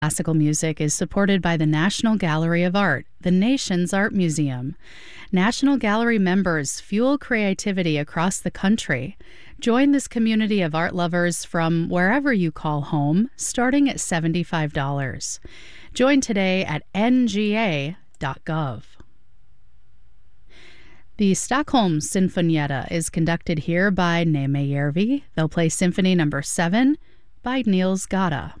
Classical music is supported by the National Gallery of Art, the nation's art museum. National Gallery members fuel creativity across the country. Join this community of art lovers from wherever you call home, starting at $75. Join today at nga.gov. The Stockholm Sinfonietta is conducted here by Neeme Järvi. They'll play Symphony No. 7 by Niels Gade.